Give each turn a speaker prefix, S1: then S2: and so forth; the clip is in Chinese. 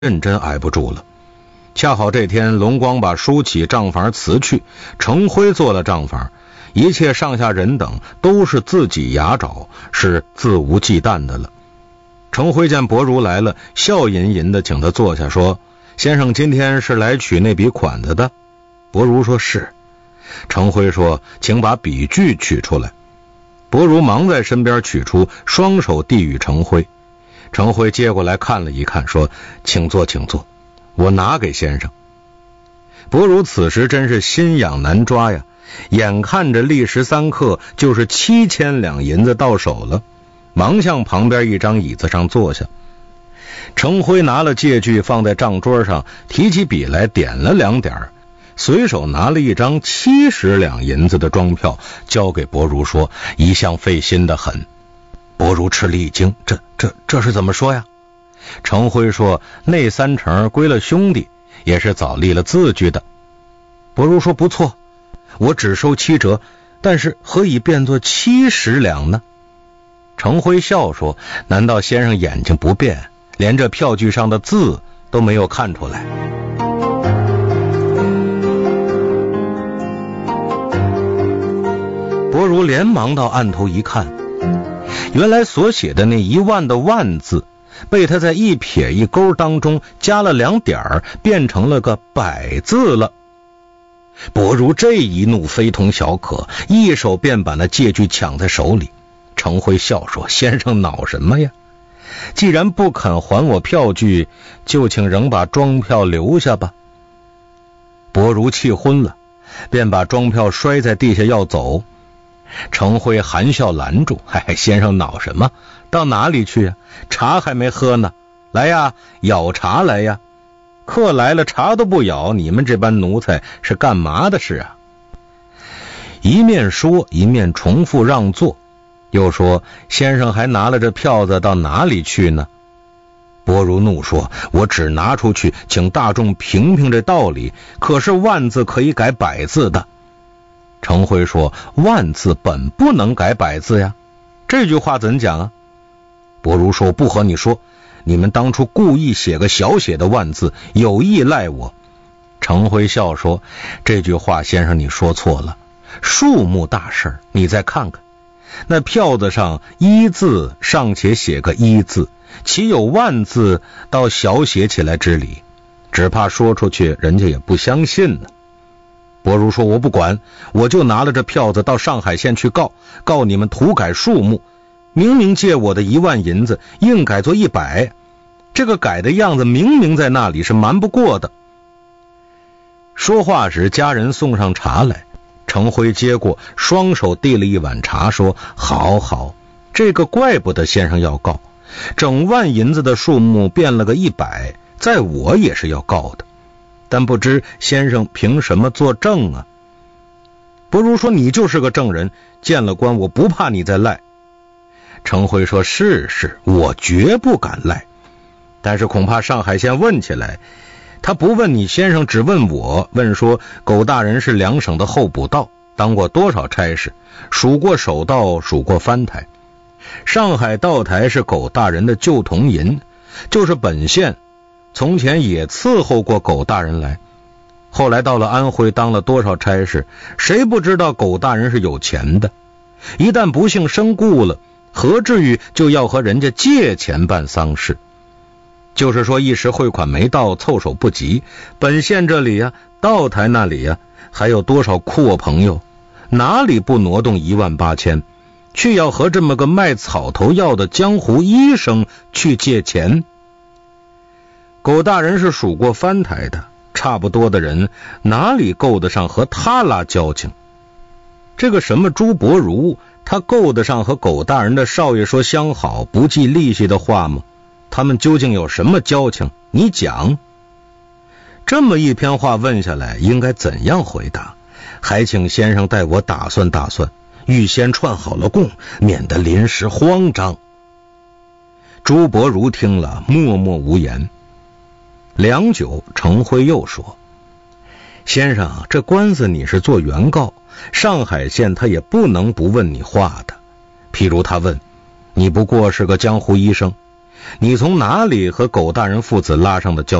S1: 认真挨不住了。恰好这天龙光把舒启账房辞去，程辉做了账房，一切上下人等都是自己牙找，是自无忌惮的了。程辉见伯如来了，笑吟吟的请他坐下，说：先生今天是来取那笔款子的？伯如说是。程辉说：请把笔据取出来。伯如忙在身边取出，双手递与程辉。程辉接过来看了一看，说：请坐请坐，我拿给先生。伯如此时真是心痒难抓呀，眼看着历时3刻就是7000两银子到手了，忙向旁边一张椅子上坐下。程辉拿了借据放在账桌上，提起笔来点了2点，随手拿了一张70两银子的装票交给伯如，说：一向费心的很。伯如吃了一惊，这是怎么说呀？程辉说：那3成归了兄弟，也是早立了字据的。伯如说：不错，我只收7折，但是何以变作70两呢？程辉笑说：难道先生眼睛不变，连这票据上的字都没有看出来？伯如连忙到案头一看，原来所写的那1万的万字被他在一撇一勾当中加了2点，变成了个百字了。伯如这一怒非同小可，一手便把那借据抢在手里。程辉笑说：先生恼什么呀？既然不肯还我票据，就请仍把装票留下吧。伯如气昏了，便把装票摔在地下要走。程辉含笑拦住：先生恼什么？到哪里去呀？茶还没喝呢，来呀，舀茶来呀。客来了茶都不舀，你们这般奴才是干嘛的事啊？一面说一面重复让座，又说：先生还拿了这票子到哪里去呢？伯如怒说：我只拿出去请大众评评这道理，可是万字可以改百字的。程辉说：万字本不能改百字呀，这句话怎讲啊？伯如说：不和你说，你们当初故意写个小写的万字，有意赖我。程辉笑说：这句话先生你说错了，数目大事你再看看，那票子上一字尚且写个一字，岂有万字到小写起来之理？只怕说出去人家也不相信呢。伯如说：我不管，我就拿了这票子到上海县去告你们涂改数目，明明借我的1万银子，硬改作100，这个改的样子明明在那里，是瞒不过的。说话时家人送上茶来，程辉接过，双手递了一碗茶，说：好好，这个怪不得先生要告，整万银子的数目变了个100，在我也是要告的，但不知先生凭什么作证啊？伯如说：你就是个证人，见了官我不怕你再赖。程辉说：是，我绝不敢赖，但是恐怕上海县问起来，他不问你先生，只问我，问说苟大人是2省的候补道，当过多少差事，数过首道，数过藩台。上海道台是苟大人的旧铜银，就是本县从前也伺候过苟大人来，后来到了安徽当了多少差事，谁不知道苟大人是有钱的，一旦不幸身故了，何至于就要和人家借钱办丧事？就是说一时汇款没到，凑手不及，本县这里呀，道台那里呀，还有多少阔朋友，哪里不挪动18000，去要和这么个卖草头药的江湖医生去借钱？苟大人是数过藩台的，差不多的人哪里够得上和他拉交情？这个什么朱伯如，他够得上和苟大人的少爷说相好不计利息的话吗？他们究竟有什么交情？你讲。这么一篇话问下来，应该怎样回答？还请先生带我打算打算，预先串好了供，免得临时慌张。朱伯如听了默默无言。良久，程辉又说：先生，这官司你是做原告，上海县他也不能不问你话的。譬如他问你不过是个江湖医生， 你从哪里和狗大人父子拉上的